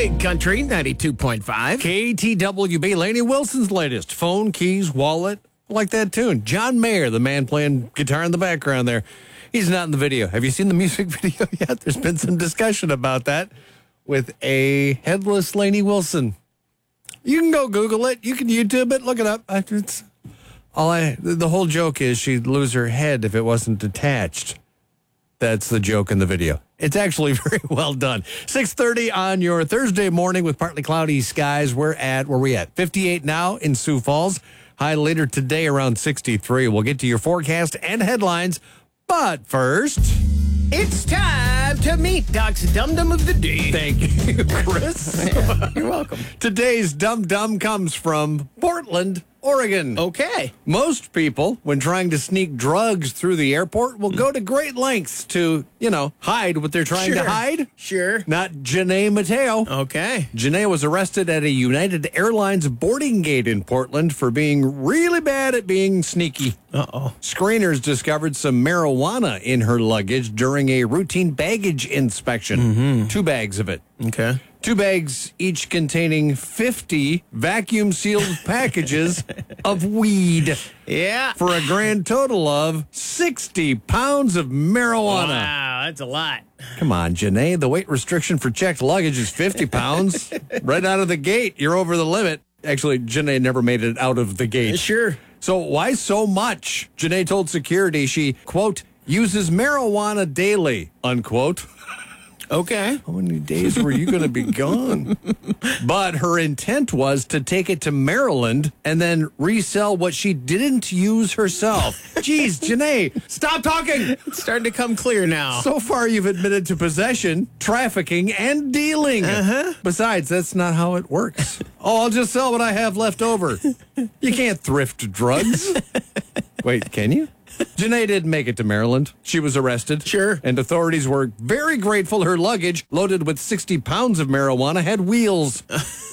Big Country 92.5. KTWB, Lainey Wilson's latest. Phone, keys, wallet. I like that tune. John Mayer, the man playing guitar in the background there. He's not in the video. Have you seen the music video yet? There's been some discussion about that with a headless Lainey Wilson. You can go Google it. You can YouTube it. Look it up. The whole joke is she'd lose her head if it wasn't detached. That's the joke in the video. It's actually very well done. 6:30 on your Thursday morning with partly cloudy skies. Where we at? 58 now in Sioux Falls. High later today around 63. We'll get to your forecast and headlines. But first, It's time to meet Doc's Dum Dum of the Day. thank you, Chris. You're welcome. Today's Dum Dum comes from Portland, Oregon. Okay. Most people, when trying to sneak drugs through the airport, will go to great lengths to, hide what they're trying to hide. Sure. Not Janae Mateo. Okay. Janae was arrested at a United Airlines boarding gate in Portland for being really bad at being sneaky. Uh-oh. Screeners discovered some marijuana in her luggage during a routine baggage inspection. Mm-hmm. 2 bags of it. Okay. 2 bags, each containing 50 vacuum-sealed packages of weed Yeah. for a grand total of 60 pounds of marijuana. Wow, that's a lot. Come on, Janae. The weight restriction for checked luggage is 50 pounds. Right out of the gate, you're over the limit. Actually, Janae never made it out of the gate. Sure. So why so much? Janae told security she, quote, uses marijuana daily, unquote. Okay. How many days were you going to be gone? But her intent was to take it to Maryland and then resell what she didn't use herself. Jeez, Janae, stop talking. It's starting to come clear now. So far, you've admitted to possession, trafficking, and dealing. Besides, that's not how it works. Oh, I'll just sell what I have left over. You can't thrift drugs. Wait, can you? Janae didn't make it to Maryland. She was arrested. Sure. And authorities were very grateful her luggage, loaded with 60 pounds of marijuana, had wheels.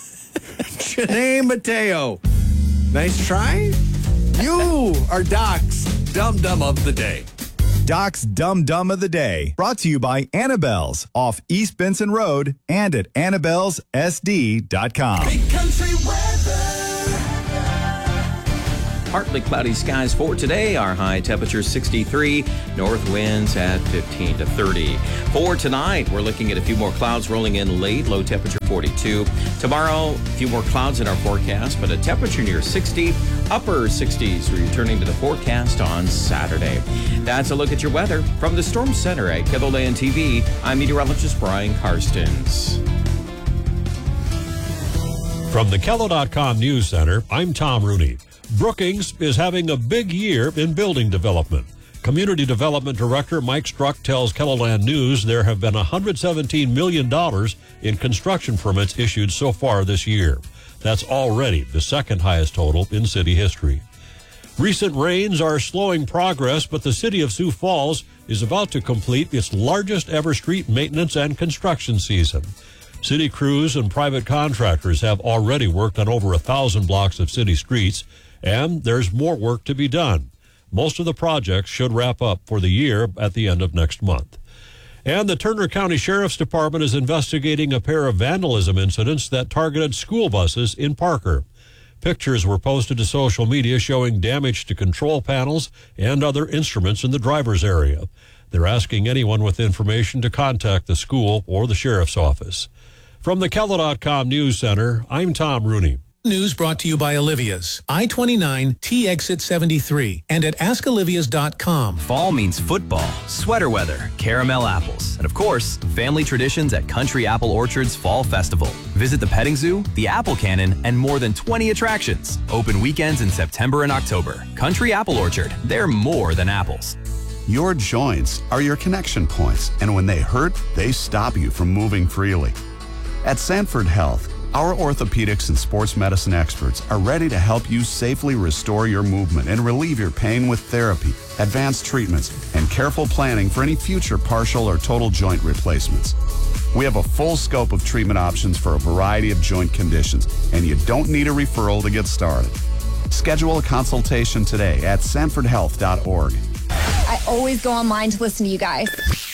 Janae Mateo. Nice try. You are Doc's Dum Dum of the Day. Doc's Dum Dum of the Day, brought to you by Annabelle's off East Benson Road and at Annabelle'sSD.com. Big Country weather. Partly cloudy skies for today. Our high temperature 63, north winds at 15 to 30. For tonight, we're looking at a few more clouds rolling in late, low temperature 42. Tomorrow, a few more clouds in our forecast, but a temperature near 60, upper 60s returning to the forecast on Saturday. That's a look at your weather. From the Storm Center at KELOLAND TV, I'm meteorologist Brian Karstens. From the Kello.com News Center, I'm Tom Rooney. Brookings is having a big year in building development. Community Development Director Mike Struck tells KELOLAND News there have been $117 million in construction permits issued so far this year. That's already the second highest total in city history. Recent rains are slowing progress, but the city of Sioux Falls is about to complete its largest ever street maintenance and construction season. City crews and private contractors have already worked on over 1,000 blocks of city streets, and there's more work to be done. Most of the projects should wrap up for the year at the end of next month. And the Turner County Sheriff's Department is investigating a pair of vandalism incidents that targeted school buses in Parker. Pictures were posted to social media showing damage to control panels and other instruments in the driver's area. They're asking anyone with information to contact the school or the sheriff's office. From the KELO.com News Center, I'm Tom Rooney. News brought to you by Olivia's, I-29, T-Exit 73, and at AskOlivias.com. Fall means football, sweater weather, caramel apples, and of course, family traditions at Country Apple Orchard's Fall Festival. Visit the petting zoo, the apple cannon, and more than 20 attractions. Open weekends in September and October. Country Apple Orchard, they're more than apples. Your joints are your connection points, and when they hurt, they stop you from moving freely. At Sanford Health, our orthopedics and sports medicine experts are ready to help you safely restore your movement and relieve your pain with therapy, advanced treatments, and careful planning for any future partial or total joint replacements. We have a full scope of treatment options for a variety of joint conditions, and you don't need a referral to get started. Schedule a consultation today at sanfordhealth.org. I always go online to listen to you guys.